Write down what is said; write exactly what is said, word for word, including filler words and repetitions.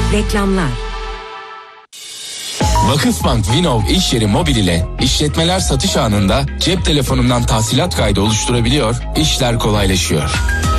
Reklamlar. Vakıfbank Vinov iş yeri mobil ile işletmeler satış anında cep telefonundan tahsilat kaydı oluşturabiliyor, işler kolaylaşıyor.